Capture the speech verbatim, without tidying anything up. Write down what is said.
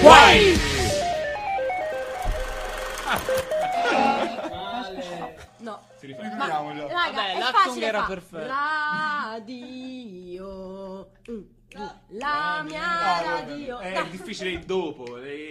Guai! No. Ci riflettiamo già. Raga, Vabbè, è l'Actung facile era fa. perfetto. Radio. Mm, mm. La mia No, radio. è Dai. difficile il dopo.